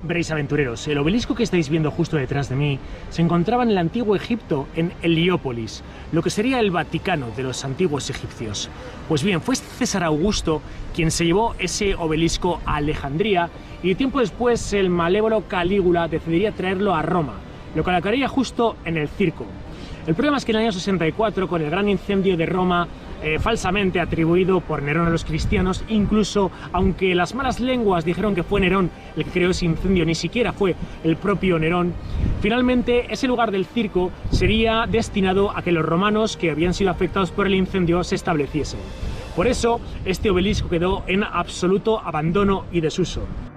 Veréis, aventureros, el obelisco que estáis viendo justo detrás de mí se encontraba en el antiguo Egipto, en Heliópolis, lo que sería el Vaticano de los antiguos egipcios. Pues bien, fue César Augusto quien se llevó ese obelisco a Alejandría y tiempo después el malévolo Calígula decidiría traerlo a Roma, lo colocaría justo en el circo. El problema es que en el año 64, con el gran incendio de Roma, falsamente atribuido por Nerón a los cristianos, incluso aunque las malas lenguas dijeron que fue Nerón el que creó ese incendio, ni siquiera fue el propio Nerón, finalmente ese lugar del circo sería destinado a que los romanos que habían sido afectados por el incendio se estableciesen. Por eso, este obelisco quedó en absoluto abandono y desuso.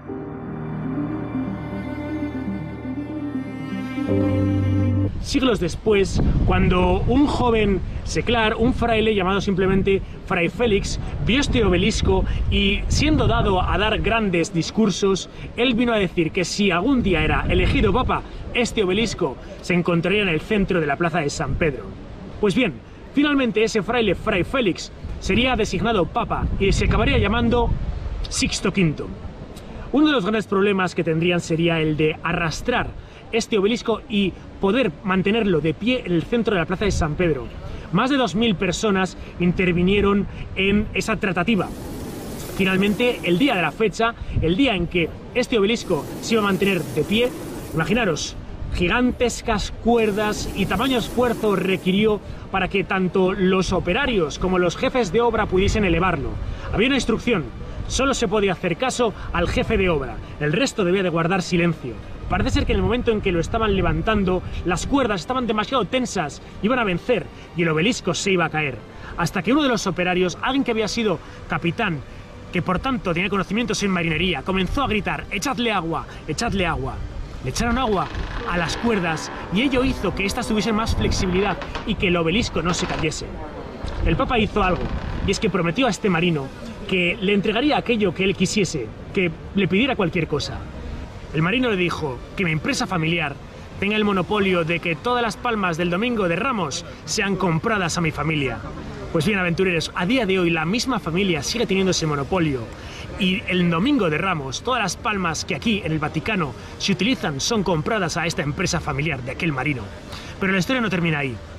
Siglos después, cuando un joven seclar, un fraile llamado simplemente Fray Félix, vio este obelisco y, siendo dado a dar grandes discursos, él vino a decir que si algún día era elegido papa, este obelisco se encontraría en el centro de la plaza de San Pedro. Pues bien, finalmente ese fraile, Fray Félix, sería designado papa y se acabaría llamando Sixto V. Uno de los grandes problemas que tendrían sería el de arrastrar este obelisco y poder mantenerlo de pie en el centro de la plaza de San Pedro. Más de 2000 personas intervinieron en esa tratativa. Finalmente, el día de la fecha, el día en que este obelisco se iba a mantener de pie, imaginaros, gigantescas cuerdas y tamaño esfuerzo requirió para que tanto los operarios como los jefes de obra pudiesen elevarlo. Había una instrucción: solo se podía hacer caso al jefe de obra, el resto debía de guardar silencio. Parece ser que en el momento en que lo estaban levantando, las cuerdas estaban demasiado tensas, iban a vencer y el obelisco se iba a caer. Hasta que uno de los operarios, alguien que había sido capitán, que por tanto tenía conocimientos en marinería, comenzó a gritar: ¡echadle agua! ¡Echadle agua! Le echaron agua a las cuerdas y ello hizo que éstas tuviesen más flexibilidad y que el obelisco no se cayese. El Papa hizo algo, y es que prometió a este marino que le entregaría aquello que él quisiese, que le pidiera cualquier cosa. El marino le dijo que mi empresa familiar tenga el monopolio de que todas las palmas del Domingo de Ramos sean compradas a mi familia. Pues bien, aventureros, a día de hoy la misma familia sigue teniendo ese monopolio y el Domingo de Ramos, todas las palmas que aquí en el Vaticano se utilizan son compradas a esta empresa familiar de aquel marino. Pero la historia no termina ahí.